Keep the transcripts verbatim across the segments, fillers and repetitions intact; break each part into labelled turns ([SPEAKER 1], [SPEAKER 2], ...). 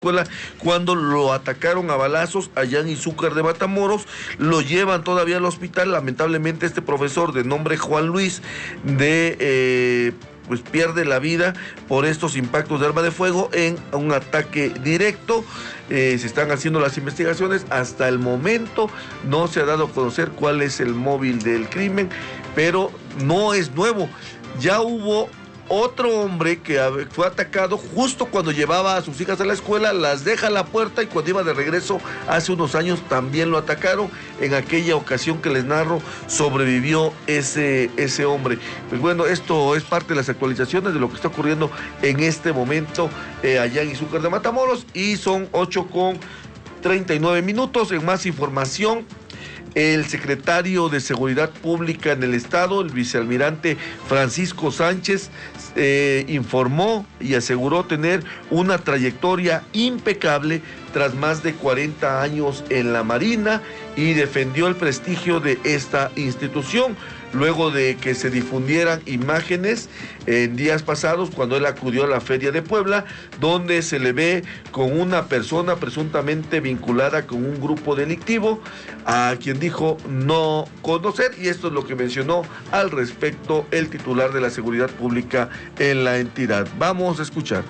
[SPEAKER 1] escuela cuando lo atacaron a balazos allá en Izúcar de Matamoros. Lo llevan todavía al hospital. Lamentablemente este profesor de nombre Juan Luis de eh, pues pierde la vida por estos impactos de arma de fuego en un ataque directo. Eh, se están haciendo las investigaciones. Hasta el momento no se ha dado a conocer cuál es el móvil del crimen, pero no es nuevo. Ya hubo otro hombre que fue atacado justo cuando llevaba a sus hijas a la escuela, las deja a la puerta y cuando iba de regreso hace unos años también lo atacaron. En aquella ocasión que les narro, sobrevivió ese, ese hombre. Pues bueno, esto es parte de las actualizaciones de lo que está ocurriendo en este momento eh, allá en Izúcar de Matamoros, y son ocho con treinta y nueve minutos. En más información, el secretario de Seguridad Pública en el Estado, el vicealmirante Francisco Sánchez, eh, informó y aseguró tener una trayectoria impecable tras más de cuarenta años en la Marina, y defendió el prestigio de esta institución luego de que se difundieran imágenes en días pasados cuando él acudió a la Feria de Puebla, donde se le ve con una persona presuntamente vinculada con un grupo delictivo, a quien dijo no conocer, y esto es lo que mencionó al respecto el titular de la Seguridad Pública en la entidad. Vamos a escuchar.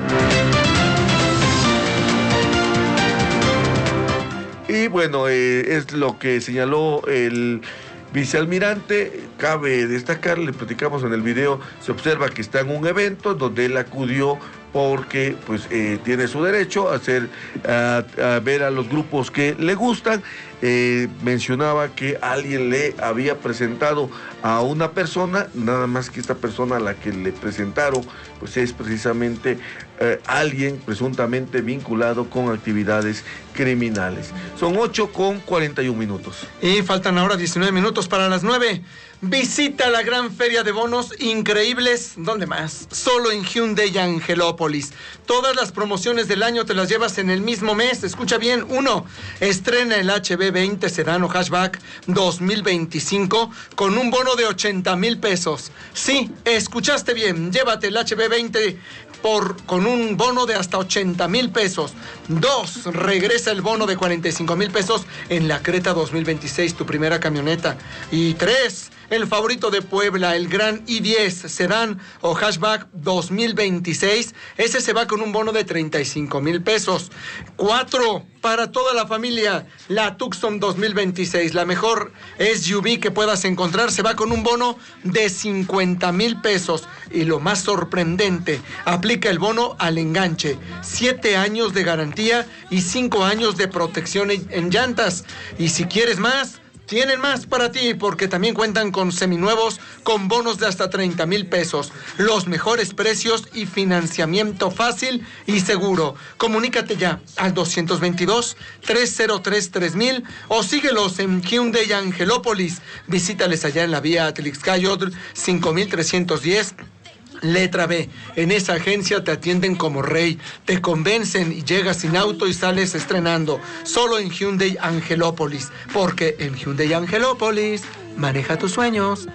[SPEAKER 1] Y bueno, eh, es lo que señaló el vicealmirante. Cabe destacar, le platicamos en el video, se observa que está en un evento donde él acudió porque pues eh, tiene su derecho a hacer, a, a ver a los grupos que le gustan. Eh, mencionaba que alguien le había presentado a una persona, nada más que esta persona a la que le presentaron pues es precisamente eh, alguien presuntamente vinculado con actividades criminales. Son ocho con cuarenta y un minutos.
[SPEAKER 2] Y faltan ahora diecinueve minutos para las nueve. Visita la gran feria de bonos increíbles. ¿Dónde más? Solo en Hyundai Angelópolis. Todas las promociones del año te las llevas en el mismo mes. Escucha bien. Uno, estrena el H B veinte Sedán o Hatchback dos mil veinticinco con un bono de ochenta mil pesos. Sí, escuchaste bien. Llévate el H B veinte por, con un bono de hasta ochenta mil pesos. Dos, regresa el bono de cuarenta y cinco mil pesos en la Creta dos mil veintiséis, tu primera camioneta. Y tres, el favorito de Puebla, el gran i diez Sedán o Hatchback dos mil veintiséis, ese se va con un bono de treinta y cinco mil pesos. Cuatro, para toda la familia, la Tucson dos mil veintiséis, la mejor S U V que puedas encontrar, se va con un bono de cincuenta mil pesos. Y lo más sorprendente, aplica el bono al enganche, siete años de garantía y cinco años de protección en llantas. Y si quieres más, tienen más para ti, porque también cuentan con seminuevos con bonos de hasta treinta mil pesos. Los mejores precios y financiamiento fácil y seguro. Comunícate ya al doscientos veintidós, trescientos tres, tres mil o síguelos en Hyundai Angelópolis. Visítales allá en la vía Atlixcayotl cinco mil trescientos diez. Letra B. En esa agencia te atienden como rey, te convencen y llegas sin auto y sales estrenando. Solo en Hyundai Angelópolis, porque en Hyundai Angelópolis maneja tus sueños.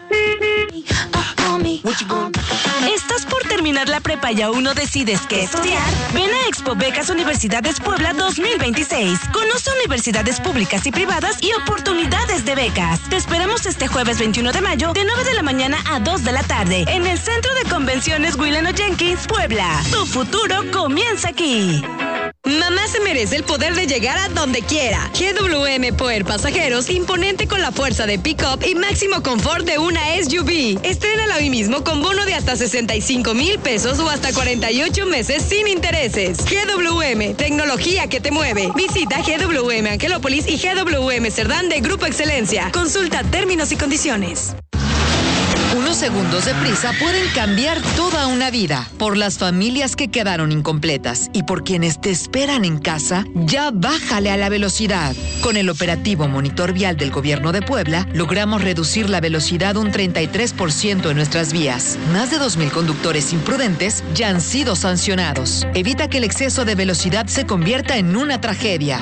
[SPEAKER 3] ¿Estás por terminar la prepa y aún no decides qué estudiar? Ven a Expo Becas Universidades Puebla dos mil veintiséis. Conoce universidades públicas y privadas y oportunidades de becas. Te esperamos este jueves veintiuno de mayo de nueve de la mañana a dos de la tarde en el Centro de Convenciones Guileno Jenkins, Puebla. Tu futuro comienza aquí.
[SPEAKER 4] Mamá se merece el poder de llegar a donde quiera. G W M Power Pasajeros, imponente con la fuerza de pick-up y máximo confort de una S U V. Estrénala hoy mismo con bono de hasta sesenta y cinco mil pesos o hasta cuarenta y ocho meses sin intereses. G W M, tecnología que te mueve. Visita G W M Angelópolis y G W M Cerdán de Grupo Excelencia. Consulta términos y condiciones.
[SPEAKER 5] Unos segundos de prisa pueden cambiar toda una vida. Por las familias que quedaron incompletas y por quienes te esperan en casa, ya bájale a la velocidad. Con el operativo Monitor Vial del Gobierno de Puebla, logramos reducir la velocidad un treinta y tres por ciento en nuestras vías. Más de dos mil conductores imprudentes ya han sido sancionados. Evita que el exceso de velocidad se convierta en una tragedia.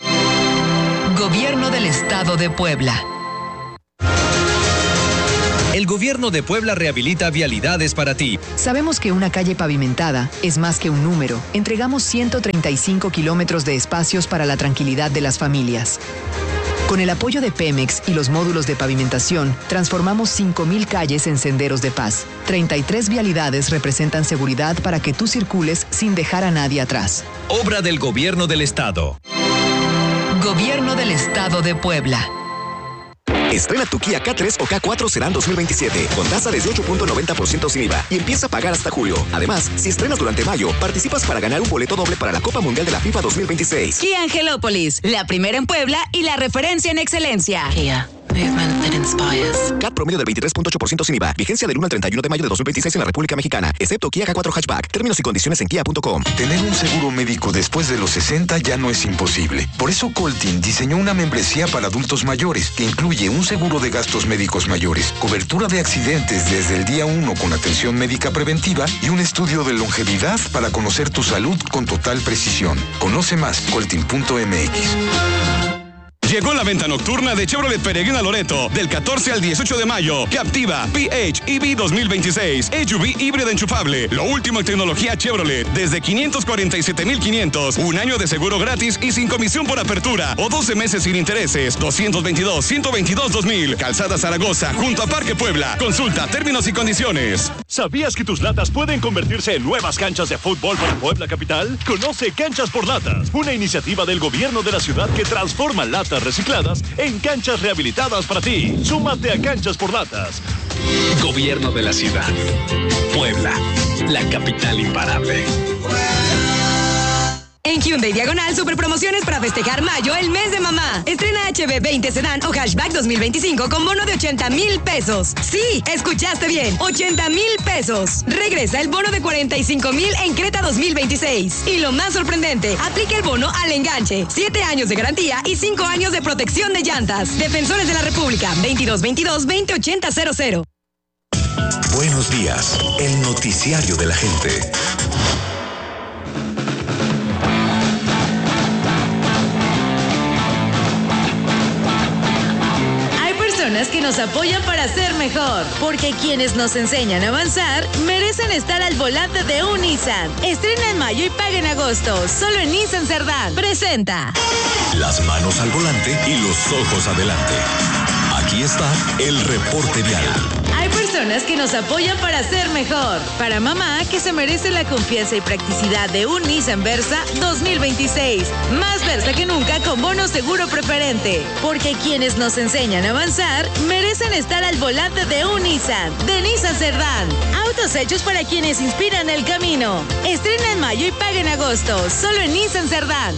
[SPEAKER 5] Gobierno del Estado de Puebla.
[SPEAKER 6] El gobierno de Puebla rehabilita vialidades para ti.
[SPEAKER 5] Sabemos que una calle pavimentada es más que un número. Entregamos ciento treinta y cinco kilómetros de espacios para la tranquilidad de las familias. Con el apoyo de Pemex y los módulos de pavimentación, transformamos cinco mil calles en senderos de paz. treinta y tres vialidades representan seguridad para que tú circules sin dejar a nadie atrás.
[SPEAKER 6] Obra del Gobierno del Estado.
[SPEAKER 5] Gobierno del Estado de Puebla.
[SPEAKER 7] Estrena tu Kia K tres o K cuatro Sedan dos mil veintisiete con tasa desde ocho punto noventa por ciento sin I V A y empieza a pagar hasta julio. Además, si estrenas durante mayo, participas para ganar un boleto doble para la Copa Mundial de la FIFA dos mil veintiséis.
[SPEAKER 3] Kia Angelópolis, la primera en Puebla y la referencia en excelencia.
[SPEAKER 8] Kia. Movement that inspires.
[SPEAKER 7] C A T promedio del veintitrés punto ocho por ciento sin I V A. Vigencia del uno al treinta y uno de mayo de dos mil veintiséis en la República Mexicana, excepto Kia K cuatro Hatchback. Términos y condiciones en kia punto com.
[SPEAKER 9] Tener un seguro médico después de los sesenta ya no es imposible. Por eso Coltin diseñó una membresía para adultos mayores que incluye un seguro de gastos médicos mayores, cobertura de accidentes desde el día uno con atención médica preventiva y un estudio de longevidad para conocer tu salud con total precisión. Conoce más, coltin punto m x.
[SPEAKER 10] Llegó la venta nocturna de Chevrolet Peregrina Loreto del catorce al dieciocho de mayo. Captiva P H E V dos mil veintiséis. S U V híbrida enchufable. Lo último en tecnología Chevrolet. Desde quinientos cuarenta y siete mil quinientos. Un año de seguro gratis y sin comisión por apertura. O doce meses sin intereses. doscientos veintidós, ciento veintidós, dos mil. Calzada Zaragoza, junto a Parque Puebla. Consulta términos y condiciones.
[SPEAKER 11] ¿Sabías que tus latas pueden convertirse en nuevas canchas de fútbol para Puebla Capital? Conoce Canchas por Latas, una iniciativa del gobierno de la ciudad que transforma latas recicladas en canchas rehabilitadas para ti. Súmate a Canchas por Latas.
[SPEAKER 12] Gobierno de la ciudad. Puebla, la capital imparable.
[SPEAKER 4] En Hyundai Diagonal, super promociones para festejar mayo, el mes de mamá. Estrena H B veinte Sedán o Hatchback dos mil veinticinco con bono de ochenta mil pesos. Sí, escuchaste bien, ochenta mil pesos. Regresa el bono de cuarenta y cinco mil en Creta dos mil veintiséis. Y lo más sorprendente, aplica el bono al enganche. siete años de garantía y cinco años de protección de llantas. Defensores de la República, veintidós veintidós, veinte ochenta cero cero.
[SPEAKER 13] Buenos días, el noticiario de la gente.
[SPEAKER 14] Que nos apoyan para ser mejor, porque quienes nos enseñan a avanzar merecen estar al volante de un Nissan. Estrena en mayo y paga en agosto, solo en Nissan Cerdán. Presenta.
[SPEAKER 13] Las manos al volante y los ojos adelante. Aquí está el reporte vial.
[SPEAKER 14] Hay personas que nos apoyan para ser mejor. Para mamá, que se merece la confianza y practicidad de un Nissan Versa dos mil veintiséis. Más Versa que nunca con bono seguro preferente. Porque quienes nos enseñan a avanzar merecen estar al volante de un Nissan. De Nissan Cerdán. Autos hechos para quienes inspiran el camino. Estrena en mayo y paga en agosto. Solo en Nissan Cerdán.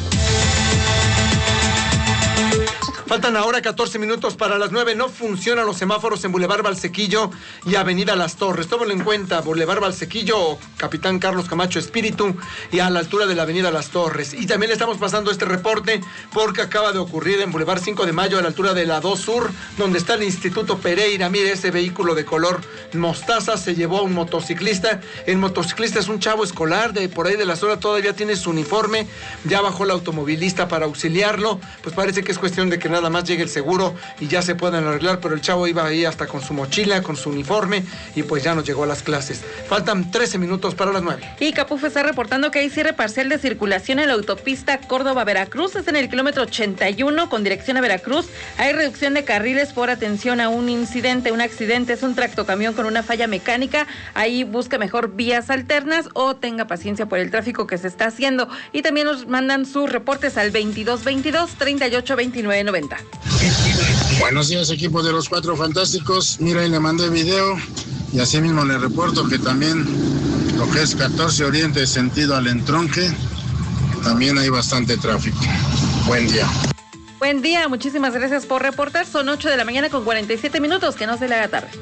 [SPEAKER 2] Faltan ahora catorce minutos para las nueve. No funcionan los semáforos en Boulevard Valsequillo y Avenida Las Torres. Tómalo en cuenta, Boulevard Valsequillo, Capitán Carlos Camacho Espíritu, y a la altura de la Avenida Las Torres. Y también le estamos pasando este reporte porque acaba de ocurrir en Boulevard cinco de mayo, a la altura de la dos Sur, donde está el Instituto Pereira. Mire, ese vehículo de color mostaza se llevó a un motociclista. El motociclista es un chavo escolar de por ahí de la zona, todavía tiene su uniforme. Ya bajó el automovilista para auxiliarlo. Pues parece que es cuestión de que nada más llegue el seguro y ya se pueden arreglar, pero el chavo iba ahí hasta con su mochila, con su uniforme, y pues ya nos llegó a las clases. Faltan trece minutos para las nueve.
[SPEAKER 15] Y Capuf está reportando que hay cierre parcial de circulación en la autopista Córdoba-Veracruz. Es en el kilómetro ochenta y uno con dirección a Veracruz. Hay reducción de carriles por atención a un incidente, un accidente. Es un tractocamión con una falla mecánica. Ahí busca mejor vías alternas o tenga paciencia por el tráfico que se está haciendo. Y también nos mandan sus reportes al veintidós veintidós, treinta y ocho veintinueve noventa.
[SPEAKER 16] Buenos días, equipo de los Cuatro Fantásticos. Mira, y le mandé video y así mismo le reporto que también lo que es catorce Oriente sentido al Entronque, también hay bastante tráfico. Buen día.
[SPEAKER 15] Buen día, muchísimas gracias por reportar. Son ocho de la mañana con cuarenta y siete minutos, que no se le haga tarde.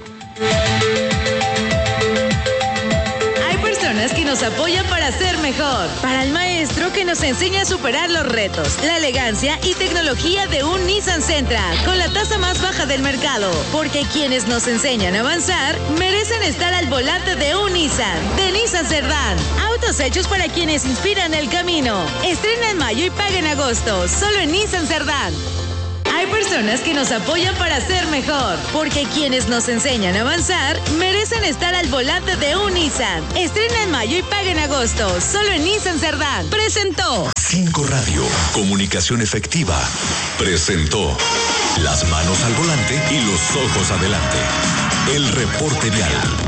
[SPEAKER 14] Personas que nos apoyan para ser mejor. Para el maestro que nos enseña a superar los retos, la elegancia y tecnología de un Nissan Sentra, con la tasa más baja del mercado. Porque quienes nos enseñan a avanzar merecen estar al volante de un Nissan. De Nissan Cerdán. Autos hechos para quienes inspiran el camino. Estrena en mayo y paga en agosto. Solo en Nissan Cerdán. Hay personas que nos apoyan para ser mejor, porque quienes nos enseñan a avanzar merecen estar al volante de un Nissan. Estrena en mayo y paga en agosto, solo en Nissan Cerdán. Presentó
[SPEAKER 13] Cinco Radio, comunicación efectiva, presentó las manos al volante y los ojos adelante. El reporte vial.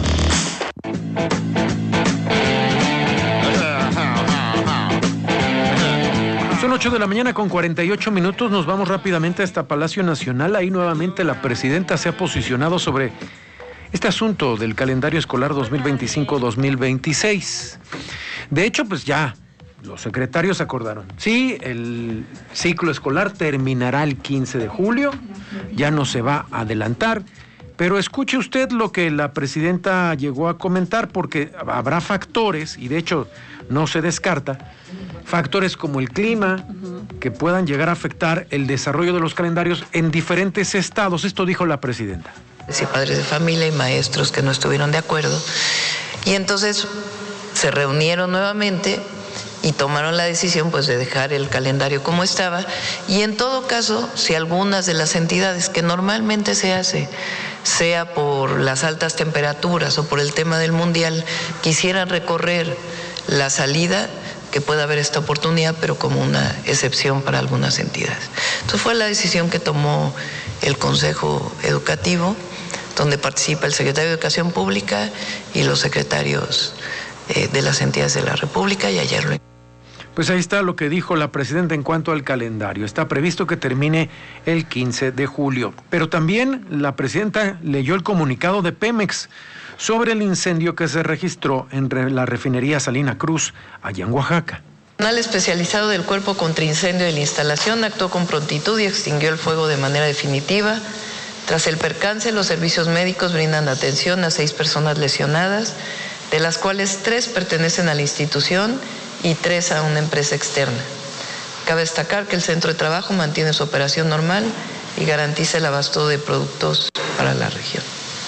[SPEAKER 17] Son ocho de la mañana con cuarenta y ocho minutos. Nos vamos rápidamente hasta Palacio Nacional. Ahí nuevamente la presidenta se ha posicionado sobre este asunto del calendario escolar dos mil veinticinco dos mil veintiséis. De hecho, pues ya los secretarios acordaron. Sí, el ciclo escolar terminará el quince de julio. Ya no se va a adelantar. Pero escuche usted lo que la presidenta llegó a comentar, porque habrá factores, y de hecho no se descarta, factores como el clima, uh-huh, que puedan llegar a afectar el desarrollo de los calendarios en diferentes estados. Esto dijo la presidenta.
[SPEAKER 18] Sí, padres de familia y maestros que no estuvieron de acuerdo. Y entonces se reunieron nuevamente y tomaron la decisión pues de dejar el calendario como estaba. Y en todo caso, si algunas de las entidades que normalmente se hace, sea por las altas temperaturas o por el tema del mundial, quisieran recorrer la salida, que pueda haber esta oportunidad, pero como una excepción para algunas entidades. Entonces fue la decisión que tomó el Consejo Educativo, donde participa el secretario de Educación Pública y los secretarios eh, de las entidades de la República, y ayer lo...
[SPEAKER 17] Pues ahí está lo que dijo la presidenta en cuanto al calendario. Está previsto que termine el quince de julio. Pero también la presidenta leyó el comunicado de Pemex sobre el incendio que se registró en la refinería Salina Cruz, allá en Oaxaca.
[SPEAKER 18] El personal especializado del Cuerpo contra Incendio de la instalación actuó con prontitud y extinguió el fuego de manera definitiva. Tras el percance, los servicios médicos brindan atención a seis personas lesionadas, de las cuales tres pertenecen a la institución y tres a una empresa externa. Cabe destacar que el centro de trabajo mantiene su operación normal y garantiza el abasto de productos para la región.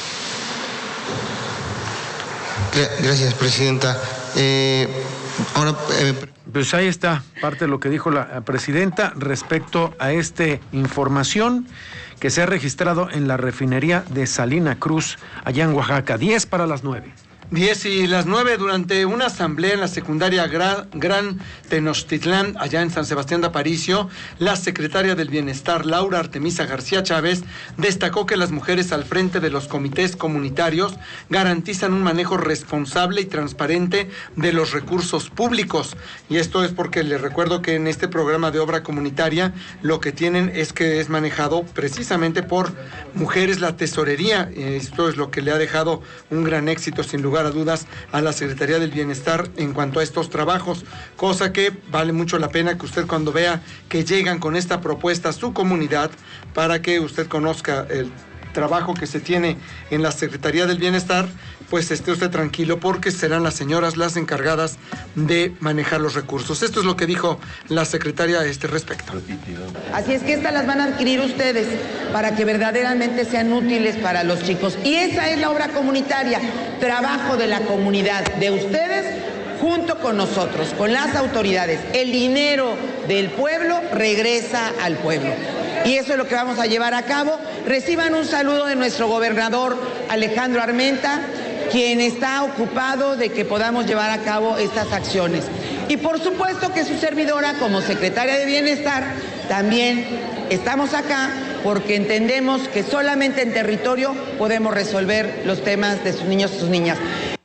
[SPEAKER 19] Gracias, presidenta. Eh, ahora, eh...
[SPEAKER 17] Pues ahí está parte de lo que dijo la presidenta respecto a esta información que se ha registrado en la refinería de Salina Cruz, allá en Oaxaca. diez para las nueve.
[SPEAKER 2] diez y las nueve, durante una asamblea en la secundaria Gran, Gran Tenochtitlán, allá en San Sebastián de Aparicio, la secretaria del Bienestar, Laura Artemisa García Chávez, destacó que las mujeres al frente de los comités comunitarios garantizan un manejo responsable y transparente de los recursos públicos. Y esto es porque les recuerdo que en este programa de obra comunitaria lo que tienen es que es manejado precisamente por mujeres la tesorería. Esto es lo que le ha dejado un gran éxito, sin lugar a dudas, a la Secretaría del Bienestar en cuanto a estos trabajos, cosa que vale mucho la pena que usted, cuando vea que llegan con esta propuesta a su comunidad, para que usted conozca el trabajo que se tiene en la Secretaría del Bienestar, pues esté usted tranquilo, porque serán las señoras las encargadas de manejar los recursos. Esto es lo que dijo la secretaria a este respecto.
[SPEAKER 20] Así es que estas las van a adquirir ustedes para que verdaderamente sean útiles para los chicos. Y esa es la obra comunitaria, trabajo de la comunidad, de ustedes junto con nosotros, con las autoridades. El dinero del pueblo regresa al pueblo. Y eso es lo que vamos a llevar a cabo. Reciban un saludo de nuestro gobernador Alejandro Armenta, quien está ocupado de que podamos llevar a cabo estas acciones. Y por supuesto que su servidora, como secretaria de Bienestar, también estamos acá porque entendemos que solamente en territorio podemos resolver los temas de sus niños y sus niñas.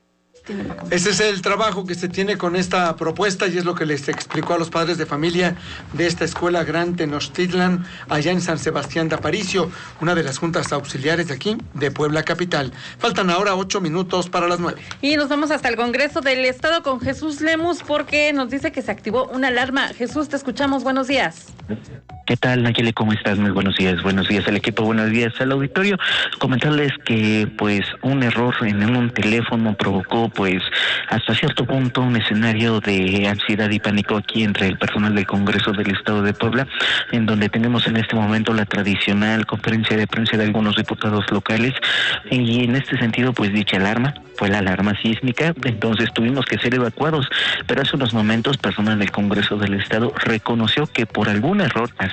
[SPEAKER 2] Ese es el trabajo que se tiene con esta propuesta, y es lo que les explicó a los padres de familia de esta escuela Gran Tenochtitlán, allá en San Sebastián de Aparicio, una de las juntas auxiliares de aquí, de Puebla Capital. Faltan ahora ocho minutos para las nueve.
[SPEAKER 15] Y nos vamos hasta el Congreso del Estado con Jesús Lemus, porque nos dice que se activó una alarma. Jesús, te escuchamos, buenos días.
[SPEAKER 21] ¿Qué tal, Nayeli? ¿Cómo estás? Muy buenos días. Buenos días al equipo, buenos días al auditorio. Comentarles que pues un error en un teléfono provocó pues hasta cierto punto un escenario de ansiedad y pánico aquí entre el personal del Congreso del Estado de Puebla, en donde tenemos en este momento la tradicional conferencia de prensa de algunos diputados locales, y en este sentido pues dicha alarma fue la alarma sísmica, entonces tuvimos que ser evacuados, pero hace unos momentos personal del Congreso del Estado reconoció que por algún error, así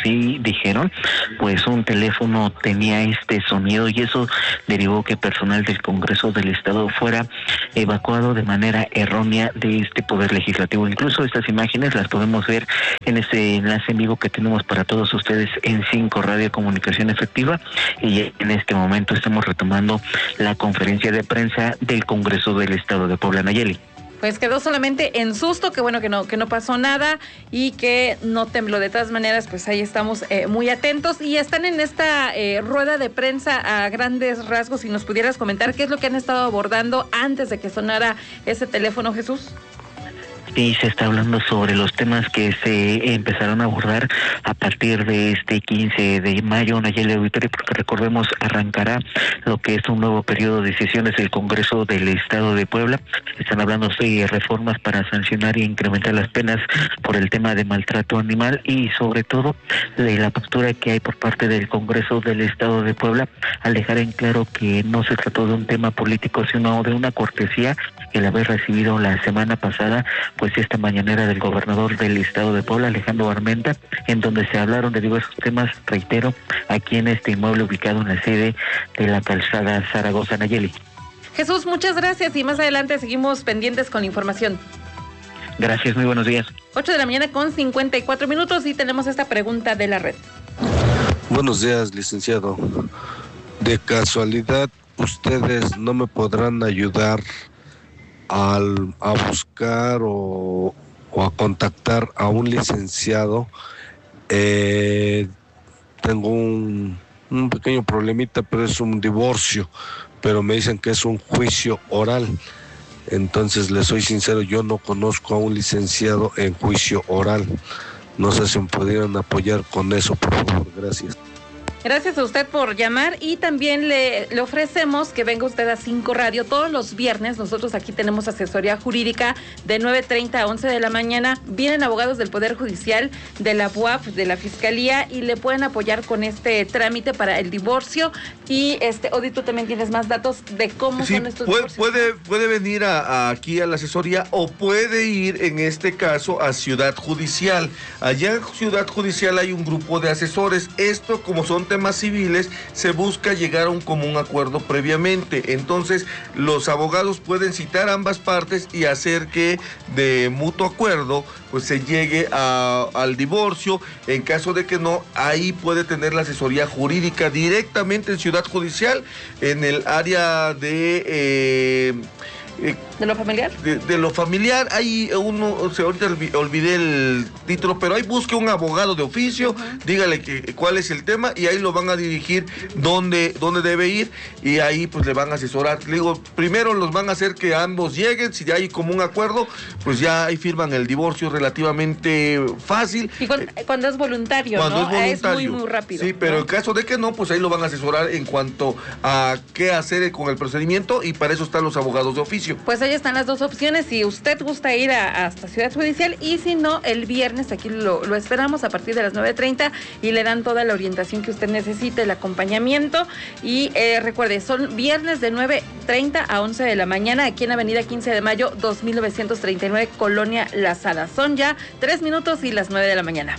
[SPEAKER 21] así dijeron, pues un teléfono tenía este sonido y eso derivó que personal del Congreso del Estado fuera evacuado de manera errónea de este poder legislativo. Incluso estas imágenes las podemos ver en este enlace en vivo que tenemos para todos ustedes en cinco Radio Comunicación Efectiva, y en este momento estamos retomando la conferencia de prensa del Congreso del Estado de Puebla. Nayeli.
[SPEAKER 15] Pues quedó solamente en susto, que bueno que no que no pasó nada y que no tembló. De todas maneras, pues ahí estamos eh, muy atentos y están en esta eh, rueda de prensa a grandes rasgos. Si nos pudieras comentar qué es lo que han estado abordando antes de que sonara ese teléfono, Jesús.
[SPEAKER 21] Sí, se está hablando sobre los temas que se empezaron a abordar a partir de este quince de mayo, Nayeli Auditorio, porque recordemos, arrancará lo que es un nuevo periodo de sesiones del Congreso del Estado de Puebla. Están hablando de reformas para sancionar e incrementar las penas por el tema de maltrato animal y sobre todo de la postura que hay por parte del Congreso del Estado de Puebla al dejar en claro que no se trató de un tema político, sino de una cortesía el haber recibido la semana pasada pues esta mañanera del gobernador del Estado de Puebla, Alejandro Armenta, en donde se hablaron de diversos temas, reitero, aquí en este inmueble ubicado en la sede de la calzada Zaragoza. Nayeli.
[SPEAKER 15] Jesús, muchas gracias y más adelante seguimos pendientes con información.
[SPEAKER 21] Gracias, muy buenos días.
[SPEAKER 15] ocho de la mañana con cincuenta y cuatro minutos y tenemos esta pregunta de la red.
[SPEAKER 1] Buenos días, licenciado. De casualidad, ¿ustedes no me podrán ayudar al, a buscar o, o a contactar a un licenciado? Eh, tengo un, un pequeño problemita, pero es un divorcio, pero me dicen que es un juicio oral. Entonces, les soy sincero, yo no conozco a un licenciado en juicio oral. No sé si me pudieran apoyar con eso, por favor. Gracias.
[SPEAKER 15] Gracias a usted por llamar y también le, le ofrecemos que venga usted a cinco Radio todos los viernes. Nosotros aquí tenemos asesoría jurídica de nueve treinta a once de la mañana. Vienen abogados del Poder Judicial, de la U A P, de la Fiscalía y le pueden apoyar con este trámite para el divorcio. Y este, Odi, tú también tienes más datos de cómo
[SPEAKER 22] sí,
[SPEAKER 15] son estos
[SPEAKER 22] puede,
[SPEAKER 15] divorcios.
[SPEAKER 22] Puede, puede venir a, a aquí a la asesoría o puede ir en este caso a Ciudad Judicial. Allá en Ciudad Judicial hay un grupo de asesores. Esto, como son temas civiles, se busca llegar a un común acuerdo previamente. Entonces, los abogados pueden citar ambas partes y hacer que de mutuo acuerdo pues se llegue a, al divorcio. En caso de que no, ahí puede tener la asesoría jurídica directamente en Ciudad Judicial, en el área de... Eh, Eh,
[SPEAKER 15] ¿De lo familiar?
[SPEAKER 22] De, de lo familiar, hay uno, o sea, ahorita olvidé el título, pero ahí busque un abogado de oficio, uh-huh. dígale que, cuál es el tema y ahí lo van a dirigir donde, donde debe ir y ahí pues le van a asesorar. Le digo, primero los van a hacer que ambos lleguen, si ya hay como un acuerdo, pues ya ahí firman el divorcio relativamente fácil.
[SPEAKER 15] Y cuando, cuando es voluntario,
[SPEAKER 22] cuando
[SPEAKER 15] ¿no?
[SPEAKER 22] es voluntario.
[SPEAKER 15] Es muy, muy rápido.
[SPEAKER 22] Sí, pero
[SPEAKER 15] ¿no?
[SPEAKER 22] en caso de que no, pues ahí lo van a asesorar en cuanto a qué hacer con el procedimiento y para eso están los abogados de oficio.
[SPEAKER 15] Pues ahí están las dos opciones, si usted gusta ir a, hasta Ciudad Judicial y si no, el viernes aquí lo, lo esperamos a partir de las nueve treinta y le dan toda la orientación que usted necesite, el acompañamiento y eh, recuerde, son viernes de nueve treinta a once de la mañana aquí en Avenida quince de mayo dos mil novecientos treinta y nueve, Colonia La Sala. Son ya tres minutos y las nueve de la mañana.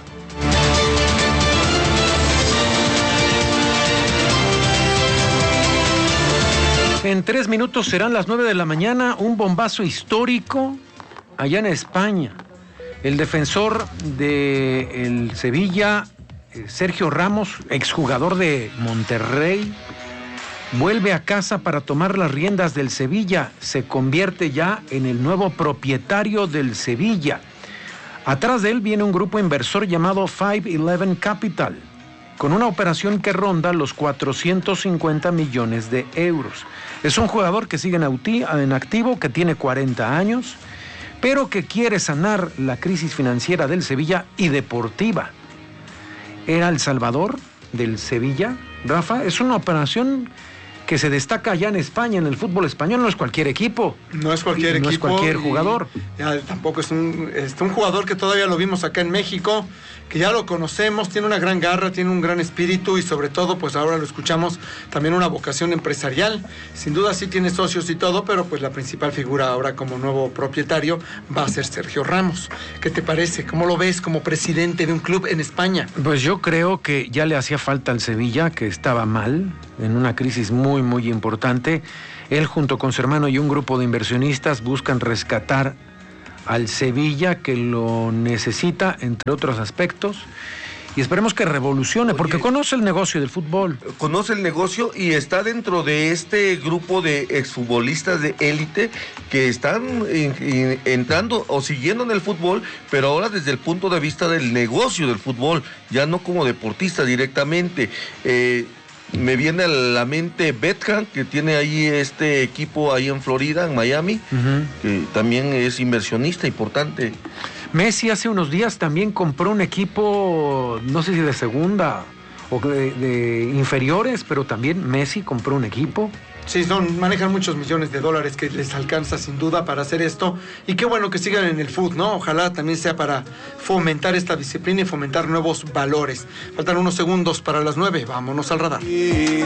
[SPEAKER 17] En tres minutos serán las nueve de la mañana, un bombazo histórico allá en España. El defensor del Sevilla, Sergio Ramos, exjugador de Monterrey, vuelve a casa para tomar las riendas del Sevilla. Se convierte ya en el nuevo propietario del Sevilla. Atrás de él viene un grupo inversor llamado cinco once Capital, con una operación que ronda los cuatrocientos cincuenta millones de euros. Es un jugador que sigue en activo, que tiene cuarenta años, pero que quiere sanar la crisis financiera del Sevilla y deportiva. Era el salvador del Sevilla, Rafa. Es una operación que se destaca allá en España, en el fútbol español, no es cualquier equipo.
[SPEAKER 2] No es cualquier
[SPEAKER 17] no
[SPEAKER 2] equipo.
[SPEAKER 17] No es cualquier jugador.
[SPEAKER 2] Ya, tampoco es un, es un jugador que todavía lo vimos acá en México, que ya lo conocemos, tiene una gran garra, tiene un gran espíritu y sobre todo, pues ahora lo escuchamos, también una vocación empresarial. Sin duda sí tiene socios y todo, pero pues la principal figura ahora como nuevo propietario va a ser Sergio Ramos. ¿Qué te parece? ¿Cómo lo ves como presidente de un club en España?
[SPEAKER 17] Pues yo creo que ya le hacía falta al Sevilla, que estaba mal, en una crisis muy, muy importante. Él junto con su hermano y un grupo de inversionistas buscan rescatar al Sevilla, que lo necesita, entre otros aspectos, y esperemos que revolucione, porque conoce el negocio del fútbol.
[SPEAKER 22] Conoce el negocio y está dentro de este grupo de exfutbolistas de élite que están in, in, entrando o siguiendo en el fútbol, pero ahora desde el punto de vista del negocio del fútbol, ya no como deportista directamente. Eh, Me viene a la mente Beckham, que tiene ahí este equipo ahí en Florida, en Miami, uh-huh. que también es inversionista importante.
[SPEAKER 17] Messi hace unos días también compró un equipo, no sé si de segunda o de, de inferiores, pero también Messi compró un equipo.
[SPEAKER 2] Sí, son, manejan muchos millones de dólares que les alcanza sin duda para hacer esto. Y qué bueno que sigan en el fútbol, ¿no? Ojalá también sea para fomentar esta disciplina y fomentar nuevos valores. Faltan unos segundos para las nueve. Vámonos al radar.